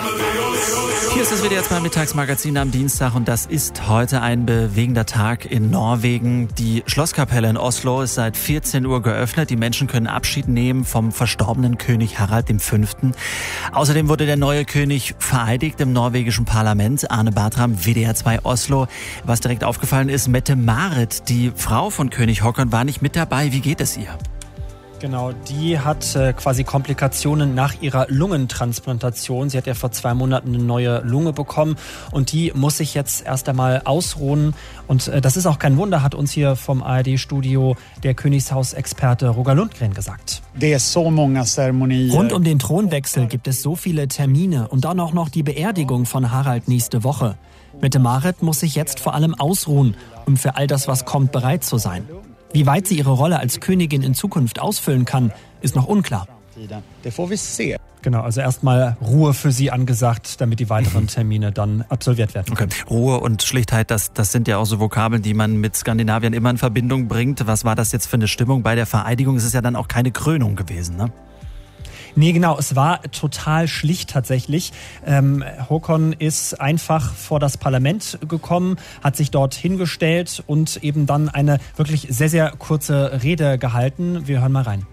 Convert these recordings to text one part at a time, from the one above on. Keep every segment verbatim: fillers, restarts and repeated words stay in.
Hier ist das W D R zwei Mittagsmagazin am Dienstag und das ist heute ein bewegender Tag in Norwegen. Die Schlosskapelle in Oslo ist seit vierzehn Uhr geöffnet. Die Menschen können Abschied nehmen vom verstorbenen König Harald der Fünfte. Außerdem wurde der neue König vereidigt im norwegischen Parlament. Arne Bartram, W D R zwei Oslo. Was direkt aufgefallen ist, Mette-Marit, die Frau von König Håkon, war nicht mit dabei. Wie geht es ihr? Genau, die hat äh, quasi Komplikationen nach ihrer Lungentransplantation. Sie hat ja vor zwei Monaten eine neue Lunge bekommen und die muss sich jetzt erst einmal ausruhen. Und äh, das ist auch kein Wunder, hat uns hier vom A R D-Studio der Königshausexperte Roger Lundgren gesagt. Rund um den Thronwechsel gibt es so viele Termine und dann auch noch die Beerdigung von Harald nächste Woche. Mette-Marit muss sich jetzt vor allem ausruhen, um für all das, was kommt, bereit zu sein. Wie weit sie ihre Rolle als Königin in Zukunft ausfüllen kann, ist noch unklar. Genau, also erstmal Ruhe für sie angesagt, damit die weiteren Termine dann absolviert werden können. Okay. Ruhe und Schlichtheit, das, das sind ja auch so Vokabeln, die man mit Skandinavien immer in Verbindung bringt. Was war das jetzt für eine Stimmung bei der Vereidigung? Es ist ja dann auch keine Krönung gewesen, ne? Nee, genau, es war total schlicht tatsächlich. Ähm, Håkon ist einfach vor das Parlament gekommen, hat sich dort hingestellt und eben dann eine wirklich sehr, sehr kurze Rede gehalten. Wir hören mal rein.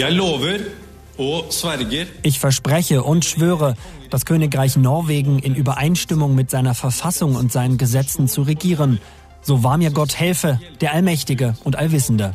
Ich verspreche und schwöre, das Königreich Norwegen in Übereinstimmung mit seiner Verfassung und seinen Gesetzen zu regieren. So wahr mir Gott helfe, der Allmächtige und Allwissende.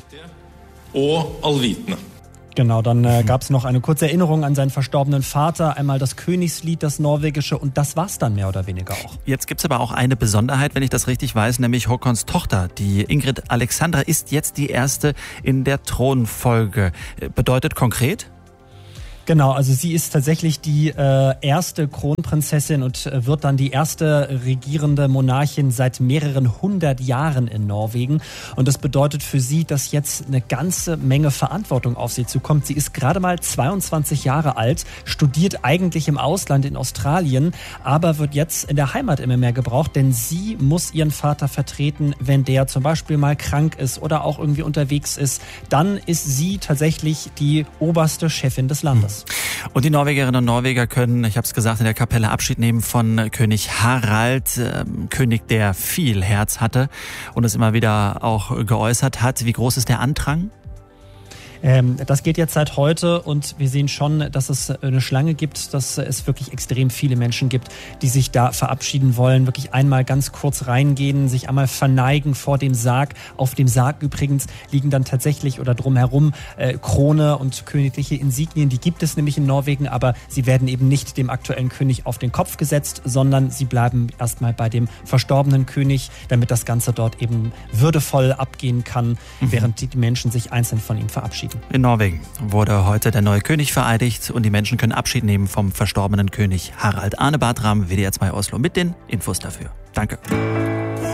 Genau, dann äh, gab es noch eine kurze Erinnerung an seinen verstorbenen Vater, einmal das Königslied, das norwegische, und das war's dann mehr oder weniger auch. Jetzt gibt's aber auch eine Besonderheit, wenn ich das richtig weiß, nämlich Håkons Tochter, die Ingrid Alexandra, ist jetzt die erste in der Thronfolge. Bedeutet konkret? Genau, also sie ist tatsächlich die äh, erste Kronprinzessin und äh, wird dann die erste regierende Monarchin seit mehreren hundert Jahren in Norwegen. Und das bedeutet für sie, dass jetzt eine ganze Menge Verantwortung auf sie zukommt. Sie ist gerade mal zweiundzwanzig Jahre alt, studiert eigentlich im Ausland in Australien, aber wird jetzt in der Heimat immer mehr gebraucht, denn sie muss ihren Vater vertreten, wenn der zum Beispiel mal krank ist oder auch irgendwie unterwegs ist. Dann ist sie tatsächlich die oberste Chefin des Landes. Und die Norwegerinnen und Norweger können, ich habe es gesagt, in der Kapelle Abschied nehmen von König Harald, äh, König, der viel Herz hatte und es immer wieder auch geäußert hat. Wie groß ist der Andrang? Ähm, das geht jetzt seit heute und wir sehen schon, dass es eine Schlange gibt, dass es wirklich extrem viele Menschen gibt, die sich da verabschieden wollen, wirklich einmal ganz kurz reingehen, sich einmal verneigen vor dem Sarg. Auf dem Sarg übrigens liegen dann tatsächlich oder drumherum äh, Krone und königliche Insignien, die gibt es nämlich in Norwegen, aber sie werden eben nicht dem aktuellen König auf den Kopf gesetzt, sondern sie bleiben erstmal bei dem verstorbenen König, damit das Ganze dort eben würdevoll abgehen kann, mhm. während die Menschen sich einzeln von ihm verabschieden. In Norwegen wurde heute der neue König vereidigt und die Menschen können Abschied nehmen vom verstorbenen König Harald. Arne Bartram, W D R zwei Oslo, mit den Infos dafür. Danke.